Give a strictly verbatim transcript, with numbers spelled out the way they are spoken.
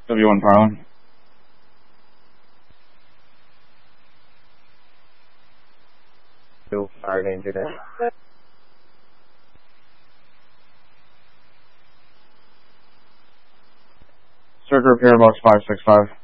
W one Parlin. Two, fire danger there. Circuit repair box five six five.